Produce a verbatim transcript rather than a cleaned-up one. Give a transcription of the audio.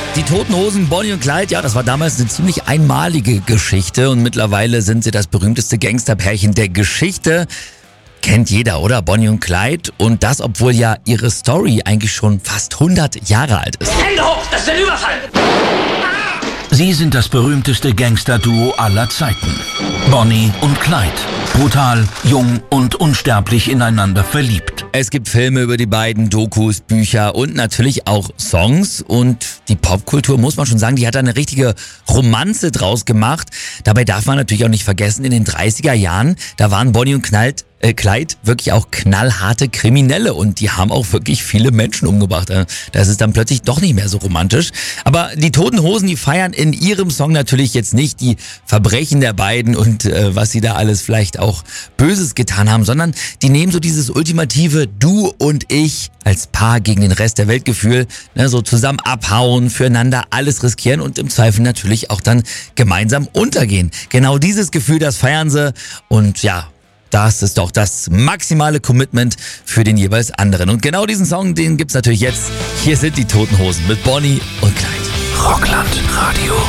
Die Toten Hosen, Bonnie und Clyde, ja, das war damals eine ziemlich einmalige Geschichte und mittlerweile sind sie das berühmteste Gangsterpärchen der Geschichte. Kennt jeder, oder? Bonnie und Clyde. Und das, obwohl ja ihre Story eigentlich schon fast hundert Jahre alt ist. Hände hoch, das ist ein Überfall! Sie sind das berühmteste Gangster-Duo aller Zeiten. Bonnie und Clyde. Brutal, jung und unsterblich ineinander verliebt. Es gibt Filme über die beiden, Dokus, Bücher und natürlich auch Songs. Und die Popkultur, muss man schon sagen, die hat da eine richtige Romanze draus gemacht. Dabei darf man natürlich auch nicht vergessen, in den dreißiger Jahren, da waren Bonnie und Clyde, äh, Clyde wirklich auch knallharte Kriminelle. Und die haben auch wirklich viele Menschen umgebracht. Da ist es dann plötzlich doch nicht mehr so romantisch. Aber die Toten Hosen, die feiern in ihrem Song natürlich jetzt nicht die Verbrechen der beiden und äh, was sie da alles vielleicht auch Böses getan haben, sondern die nehmen so dieses ultimative Du und ich als Paar gegen den Rest der Welt Gefühl, ne, so zusammen abhauen, füreinander alles riskieren und im Zweifel natürlich auch dann gemeinsam untergehen. Genau dieses Gefühl, das feiern sie und ja, das ist doch das maximale Commitment für den jeweils anderen. Und genau diesen Song, den gibt's natürlich jetzt. Hier sind die Toten Hosen mit Bonnie und Clyde. Rockland Radio.